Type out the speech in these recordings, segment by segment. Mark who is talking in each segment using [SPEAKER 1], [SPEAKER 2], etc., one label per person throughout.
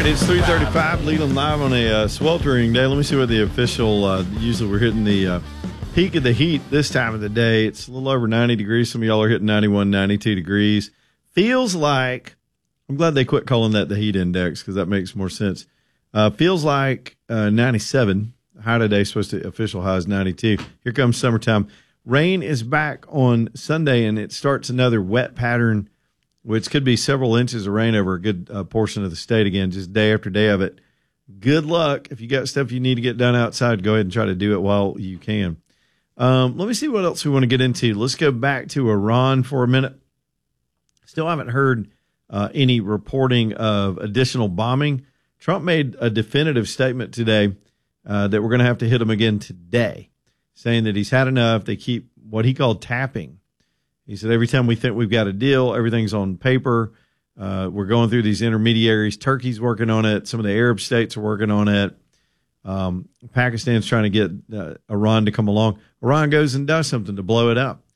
[SPEAKER 1] right, it's 3:35, Leland Live on a sweltering day. Let me see what the official, usually we're hitting the peak of the heat this time of the day. It's a little over 90 degrees. Some of y'all are hitting 91, 92 degrees. Feels like, I'm glad they quit calling that the heat index because that makes more sense. Feels like 97. High today, supposed to, official high is 92. Here comes summertime. Rain is back on Sunday, and it starts another wet pattern, which could be several inches of rain over a good portion of the state again, just day after day of it. Good luck. If you got stuff you need to get done outside, go ahead and try to do it while you can. Let me see what else we want to get into. Let's go back to Iran for a minute. Still haven't heard any reporting of additional bombing. Trump made a definitive statement today that we're going to have to hit him again today, saying that he's had enough. They keep what he called tapping. He said, every time we think we've got a deal, everything's on paper. We're going through these intermediaries. Turkey's working on it. Some of the Arab states are working on it. Pakistan's trying to get Iran to come along. Iran goes and does something to blow it up.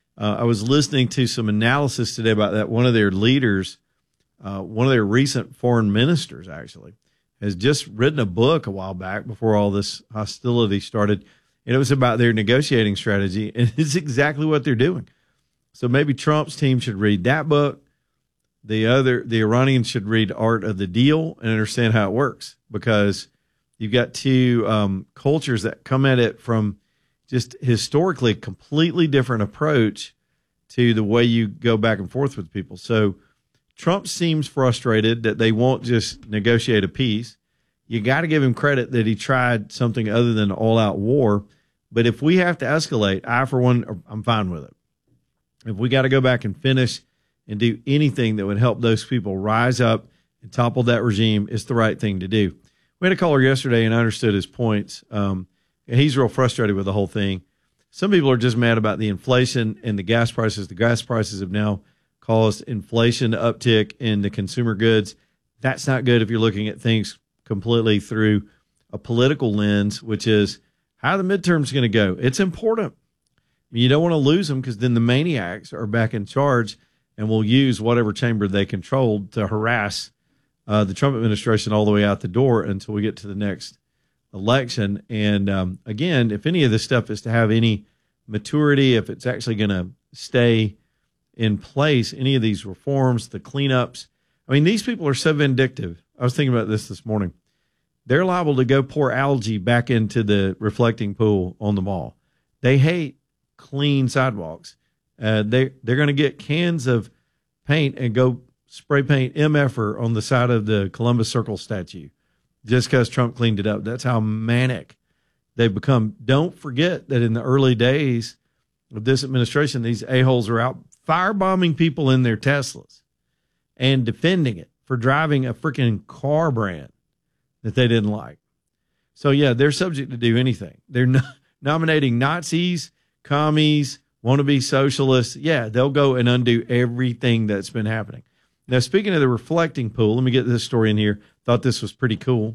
[SPEAKER 1] I was listening to some analysis today about that. One of their leaders, one of their recent foreign ministers, actually, has just written a book a while back before all this hostility started. And it was about their negotiating strategy. And it's exactly what they're doing. So maybe Trump's team should read that book. The Iranians should read Art of the Deal and understand how it works, because you've got two cultures that come at it from just historically a completely different approach to the way you go back and forth with people. So Trump seems frustrated that they won't just negotiate a peace. You got to give him credit that he tried something other than all-out war. But if we have to escalate, I, for one, I'm fine with it. If we got to go back and finish and do anything that would help those people rise up and topple that regime, it's the right thing to do. We had a caller yesterday, and I understood his points. He's real frustrated with the whole thing. Some people are just mad about the inflation and the gas prices. The gas prices have now caused inflation to uptick in the consumer goods. That's not good if you're looking at things completely through a political lens, which is how the midterms going to go. It's important. You don't want to lose them, because then the maniacs are back in charge and will use whatever chamber they controlled to harass the Trump administration all the way out the door until we get to the next election. And again, if any of this stuff is to have any maturity, if it's actually going to stay in place, any of these reforms, the cleanups, I mean, these people are so vindictive. I was thinking about this morning. They're liable to go pour algae back into the reflecting pool on the mall. They hate clean sidewalks. They're going to get cans of paint and go spray paint MFer on the side of the Columbus Circle statue just because Trump cleaned it up. That's how manic they've become. Don't forget that in the early days of this administration, these a-holes are out firebombing people in their Teslas and defending it for driving a freaking car brand that they didn't like. So, yeah, they're subject to do anything. They're nominating Nazis, commies, wannabe socialists. Yeah, they'll go and undo everything that's been happening. Now, speaking of the reflecting pool, let me get this story in here. Thought this was pretty cool.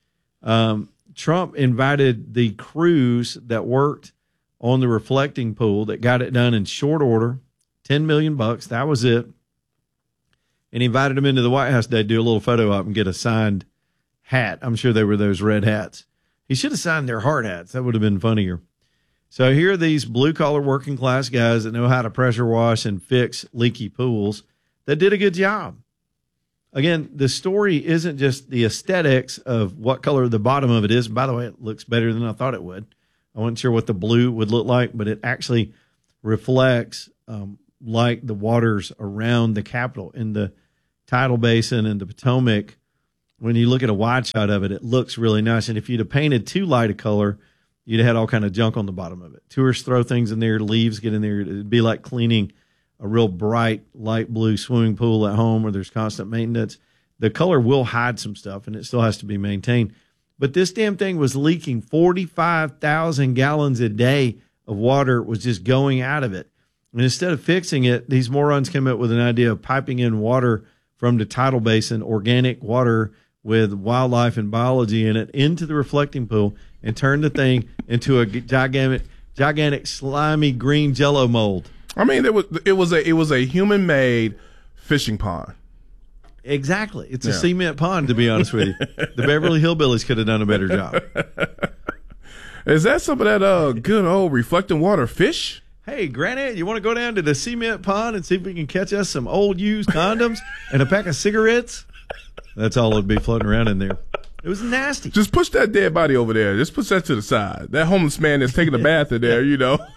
[SPEAKER 1] Trump invited the crews that worked on the reflecting pool that got it done in short order, $10 million. That was it. And he invited them into the White House today to do a little photo op and get a signed hat. I'm sure they were those red hats. He should have signed their hard hats. That would have been funnier. So here are these blue-collar working-class guys that know how to pressure wash and fix leaky pools that did a good job. Again, the story isn't just the aesthetics of what color the bottom of it is. By the way, it looks better than I thought it would. I wasn't sure what the blue would look like, but it actually reflects like the waters around the Capitol in the tidal basin and the Potomac. When you look at a wide shot of it, it looks really nice. And if you'd have painted too light a color, you'd have had all kind of junk on the bottom of it. Tourists throw things in there, leaves get in there. It'd be like cleaning a real bright, light blue swimming pool at home where there's constant maintenance. The color will hide some stuff, and it still has to be maintained. But this damn thing was leaking 45,000 gallons a day of water was just going out of it. And instead of fixing it, these morons came up with an idea of piping in water from the tidal basin, organic water with wildlife and biology in it, into the reflecting pool and turn the thing into a gigantic slimy green Jello mold.
[SPEAKER 2] I mean, it was a human-made fishing pond.
[SPEAKER 1] Exactly. It's a cement pond, to be honest with you. The Beverly Hillbillies could have done a better job.
[SPEAKER 2] Is that some of that good old reflecting water fish?
[SPEAKER 1] Hey, Granny, you want to go down to the cement pond and see if we can catch us some old used condoms and a pack of cigarettes? That's all that'd be floating around in there. It was nasty.
[SPEAKER 2] Just push that dead body over there. Just push that to the side. That homeless man that's taking a bath in there,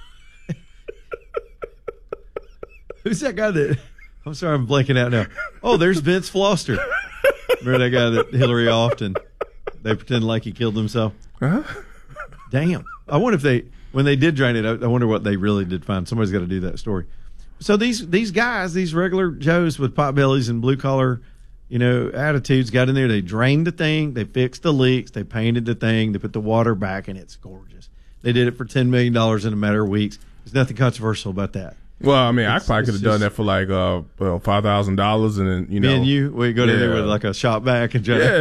[SPEAKER 1] Who's that guy that... I'm sorry, I'm blanking out now. Oh, there's Vince Foster. Remember that guy that Hillary often... They pretend like he killed himself?
[SPEAKER 2] Huh?
[SPEAKER 1] Damn. I wonder if when they did drain it, I wonder what they really did find. Somebody's got to do that story. So these guys, these regular Joes with pot bellies and blue collar, attitudes, got in there. They drained the thing. They fixed the leaks. They painted the thing. They put the water back, and it's gorgeous. They did it for $10 million in a matter of weeks. There's nothing controversial about that.
[SPEAKER 2] Well, I mean, I probably could have done that for like $5,000, and then
[SPEAKER 1] Me and you, we go down there with like a shop vac and just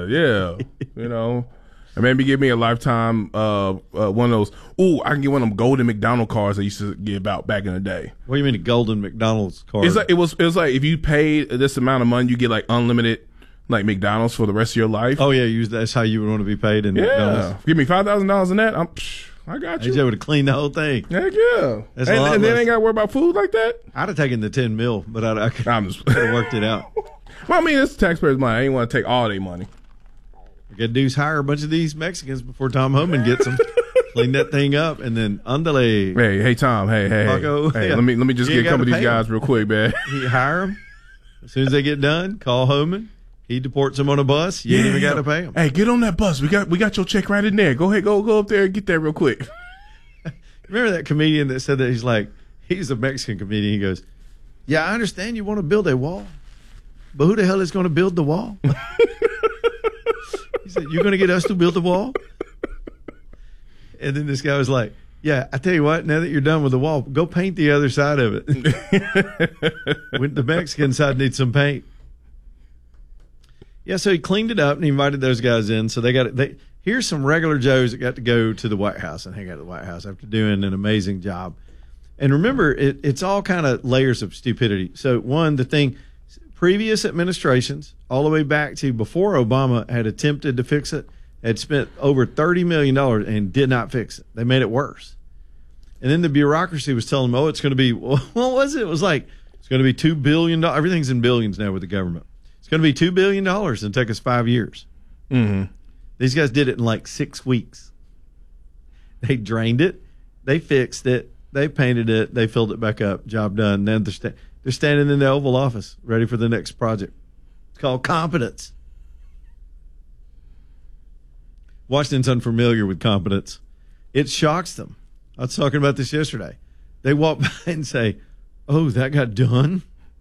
[SPEAKER 2] and maybe give me a lifetime one of those. Ooh, I can get one of them golden McDonald's cards I used to give out back in the day.
[SPEAKER 1] What do you mean a golden McDonald's card?
[SPEAKER 2] It's like it was like if you paid this amount of money, you get like unlimited like McDonald's for the rest of your life.
[SPEAKER 1] Oh yeah, that's how you would want to be paid in McDonald's.
[SPEAKER 2] Give me $5,000 in that. I got you.
[SPEAKER 1] AJ would have cleaned the whole thing.
[SPEAKER 2] Heck yeah. And then ain't got to worry about food like that.
[SPEAKER 1] I'd have taken the $10 million, but I could have worked it out.
[SPEAKER 2] Well, I mean, it's taxpayers' money. I ain't want to take all their money.
[SPEAKER 1] We got to do is hire a bunch of these Mexicans before Tom Homan gets them. Clean that thing up, and then andale.
[SPEAKER 2] Hey, Tom. Hey.
[SPEAKER 1] Paco,
[SPEAKER 2] let me just get a couple of these guys real quick, man.
[SPEAKER 1] You hire them. As soon as they get done, call Homan. He deports them on a bus. You ain't even got to pay them.
[SPEAKER 2] Hey, get on that bus. We got your check right in there. Go ahead, go up there and get that real quick.
[SPEAKER 1] Remember that comedian that said that he's a Mexican comedian. He goes, "Yeah, I understand you want to build a wall, but who the hell is going to build the wall?" He said, "You're going to get us to build the wall?" And then this guy was like, "Yeah, I tell you what, now that you're done with the wall, go paint the other side of it." When the Mexican side needs some paint. Yeah, so he cleaned it up and he invited those guys in. So here's some regular Joes that got to go to the White House and hang out at the White House after doing an amazing job. And remember, it's all kind of layers of stupidity. So previous administrations, all the way back to before Obama had attempted to fix it, had spent over $30 million and did not fix it. They made it worse. And then the bureaucracy was telling them, it's going to be, what was it? It was like, it's going to be $2 billion. Everything's in billions now with the government. It's going to be $2 billion and take us 5 years.
[SPEAKER 2] Mm-hmm.
[SPEAKER 1] These guys did it in like 6 weeks. They drained it. They fixed it. They painted it. They filled it back up. Job done. Then they're standing in the Oval Office ready for the next project. It's called competence. Washington's unfamiliar with competence. It shocks them. I was talking about this yesterday. They walk by and say, "Oh, that got done?"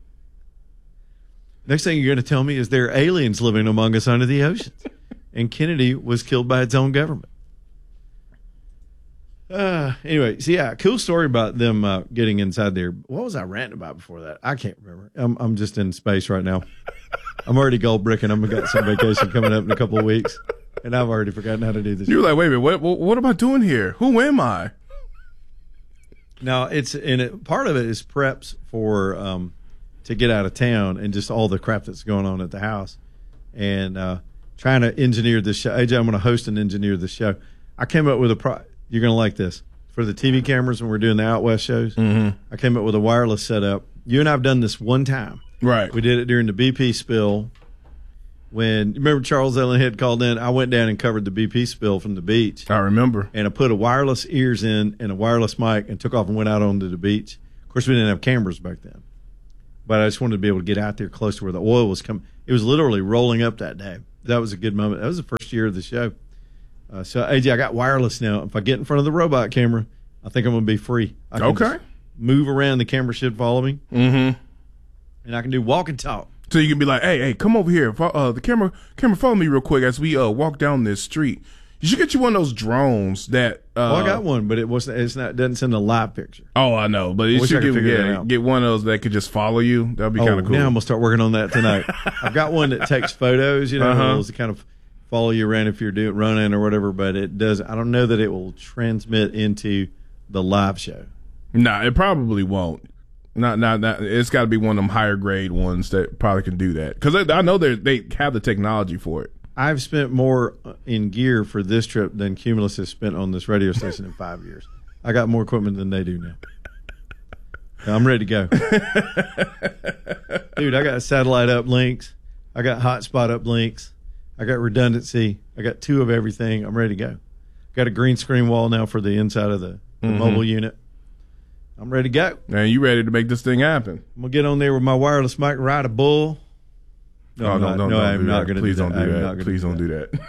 [SPEAKER 1] Next thing you're going to tell me is there are aliens living among us under the oceans. And Kennedy was killed by its own government. Anyway, so yeah, cool story about them getting inside there. What was I ranting about before that? I can't remember. I'm just in space right now. I'm already gold bricking. I've got some vacation coming up in a couple of weeks. And I've already forgotten how to do this.
[SPEAKER 2] You were like, wait a minute, what am I doing here? Who am I?
[SPEAKER 1] Now, part of it is preps for to get out of town and just all the crap that's going on at the house. And trying to engineer this show. AJ, I'm going to host and engineer this show. I came up with you're going to like this. For the TV cameras when we're doing the Out West shows, I came up with a wireless setup. You and I have done this one time.
[SPEAKER 2] Right.
[SPEAKER 1] We did it during the BP spill. When, remember Charles Ellenhead called in, I went down and covered the BP spill from the beach.
[SPEAKER 2] I remember.
[SPEAKER 1] And I put a wireless ears in and a wireless mic and took off and went out onto the beach. Of course, we didn't have cameras back then. But I just wanted to be able to get out there close to where the oil was coming. It was literally rolling up that day. That was a good moment. That was the first year of the show. So, AJ, I got wireless now. If I get in front of the robot camera, I think I'm going to be free. I can just move around. The camera should follow me.
[SPEAKER 2] Mm-hmm.
[SPEAKER 1] And I can do walk and talk.
[SPEAKER 2] So you can be like, hey, come over here. The camera follow me real quick as we walk down this street. You should get you one of those drones that.
[SPEAKER 1] I got one, but it doesn't send a live picture.
[SPEAKER 2] Oh, I know, but you should get one of those that could just follow you. That'd be kind of cool.
[SPEAKER 1] Now I'm gonna start working on that tonight. I've got one that takes photos, to kind of follow you around if you're running or whatever. But it does. I don't know that it will transmit into the live show.
[SPEAKER 2] Nah, it probably won't. Not. It's got to be one of them higher grade ones that probably can do that, because I know they have the technology for it.
[SPEAKER 1] I've spent more in gear for this trip than Cumulus has spent on this radio station in 5 years. I got more equipment than they do now. I'm ready to go. Dude, I got satellite uplinks. I got hotspot uplinks. I got redundancy. I got 2 of everything. I'm ready to go. Got a green screen wall now for the inside of the mobile unit. I'm ready to go.
[SPEAKER 2] Man, you ready to make this thing happen?
[SPEAKER 1] I'm going to get on there with my wireless mic, ride a bull.
[SPEAKER 2] I'm not going to do that. Please don't do that. Please don't do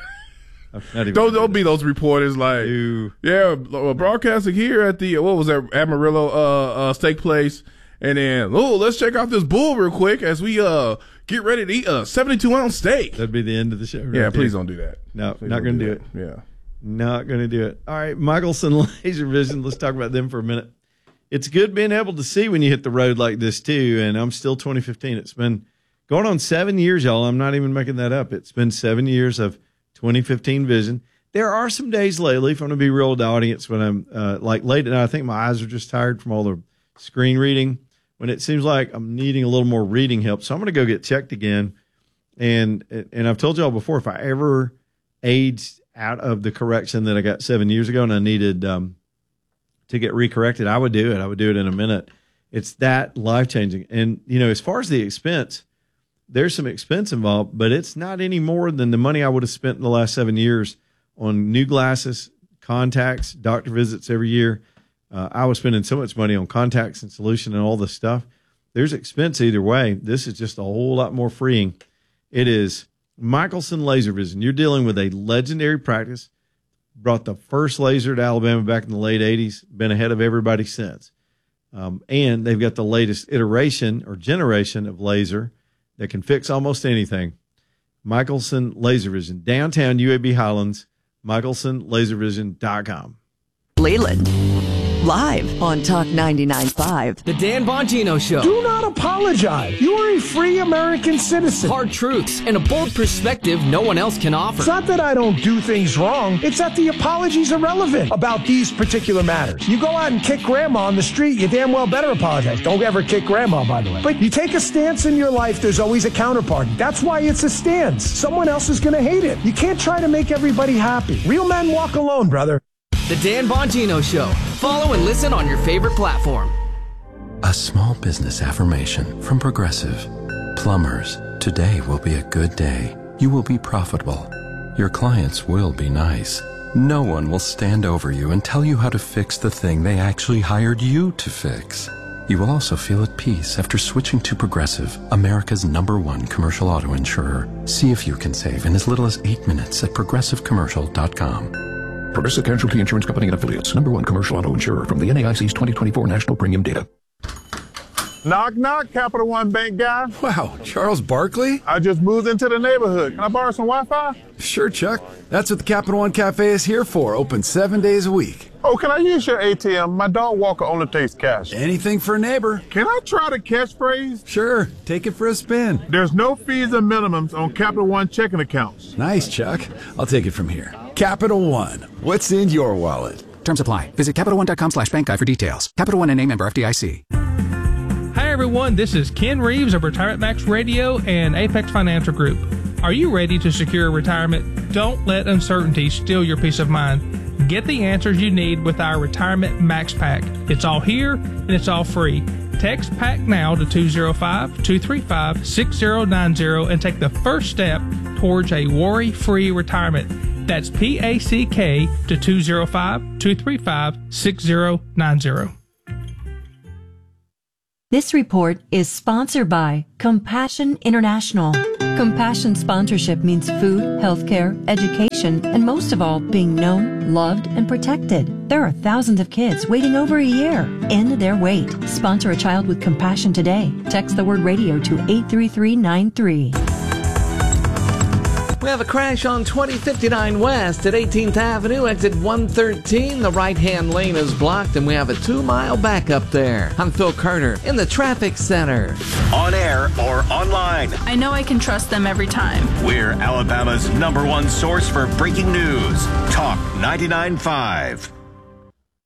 [SPEAKER 2] that. Don't be those reporters like, broadcasting here at the, what was that, Amarillo steak place, and then, let's check out this bull real quick as we get ready to eat a 72-ounce steak.
[SPEAKER 1] That'd be the end of the show.
[SPEAKER 2] Yeah, please don't do that.
[SPEAKER 1] No, not going to do it.
[SPEAKER 2] Yeah.
[SPEAKER 1] Not going to do it. All right, Michelson Laser Vision. Let's talk about them for a minute. It's good being able to see when you hit the road like this, too, and I'm still 2015. It's been going on 7 years, y'all. I'm not even making that up. It's been 7 years of 2015 vision. There are some days lately, if I'm going to be real with the audience, when I'm like late at night, I think my eyes are just tired from all the screen reading, when it seems like I'm needing a little more reading help. So I'm going to go get checked again. And I've told y'all before, if I ever aged out of the correction that I got 7 years ago and I needed to get recorrected, I would do it. I would do it in a minute. It's that life-changing. And, as far as the expense, there's some expense involved, but it's not any more than the money I would have spent in the last 7 years on new glasses, contacts, doctor visits every year. I was spending so much money on contacts and solution and all this stuff. There's expense either way. This is just a whole lot more freeing. It is Michelson Laser Vision. You're dealing with a legendary practice. Brought the first laser to Alabama back in the late 80s. Been ahead of everybody since. And they've got the latest iteration or generation of laser that can fix almost anything. Michelson Laser Vision, downtown UAB Highlands, michelsonlaservision.com.
[SPEAKER 3] Leland, live on Talk 99.5.
[SPEAKER 4] The Dan Bongino Show.
[SPEAKER 5] Do not apologize. You are a free American citizen.
[SPEAKER 4] Hard truths and a bold perspective no one else can offer.
[SPEAKER 5] It's not that I don't do things wrong. It's that the apologies are relevant about these particular matters. You go out and kick grandma on the street, you damn well better apologize. Don't ever kick grandma, by the way. But you take a stance in your life, there's always a counterparty. That's why it's a stance. Someone else is going to hate it. You can't try to make everybody happy. Real men walk alone, brother.
[SPEAKER 4] The Dan Bongino Show. Follow and listen on your favorite platform.
[SPEAKER 6] A small business affirmation from Progressive. Plumbers, today will be a good day. You will be profitable. Your clients will be nice. No one will stand over you and tell you how to fix the thing they actually hired you to fix. You will also feel at peace after switching to Progressive, America's #1 commercial auto insurer. See if you can save in as little as 8 minutes at progressivecommercial.com.
[SPEAKER 7] Progressive Casualty Insurance Company and Affiliates. #1 commercial auto insurer from the NAIC's 2024 National Premium Data.
[SPEAKER 8] Knock, knock, Capital One Bank guy.
[SPEAKER 9] Wow, Charles Barkley?
[SPEAKER 8] I just moved into the neighborhood. Can I borrow some Wi-Fi?
[SPEAKER 9] Sure, Chuck. That's what the Capital One Cafe is here for. Open 7 days a week.
[SPEAKER 8] Oh, can I use your ATM? My dog walker only takes cash.
[SPEAKER 9] Anything for a neighbor.
[SPEAKER 8] Can I try the catchphrase?
[SPEAKER 9] Sure, take it for a spin.
[SPEAKER 8] There's no fees and minimums on Capital One checking accounts.
[SPEAKER 9] Nice, Chuck. I'll take it from here. Capital One. What's in your wallet?
[SPEAKER 10] Terms apply. Visit CapitalOne.com/bank guide for details. Capital One and name member FDIC.
[SPEAKER 11] Hi, everyone. This is Ken Reeves of Retirement Max Radio and Apex Financial Group. Are you ready to secure retirement? Don't let uncertainty steal your peace of mind. Get the answers you need with our Retirement Max Pack. It's all here and it's all free. Text PACK now to 205-235-6090 and take the first step towards a worry-free retirement. That's PACK to 205-235-6090.
[SPEAKER 12] This report is sponsored by Compassion International. Compassion sponsorship means food, healthcare, education, and most of all, being known, loved, and protected. There are thousands of kids waiting over a year. End their wait. Sponsor a child with compassion today. Text the word radio to 83393.
[SPEAKER 13] We have a crash on 2059 West at 18th Avenue, exit 113. The right-hand lane is blocked, and we have a 2-mile backup there. I'm Phil Carter in the traffic center.
[SPEAKER 14] On air or online,
[SPEAKER 15] I know I can trust them every time.
[SPEAKER 14] We're Alabama's #1 source for breaking news. Talk 99.5.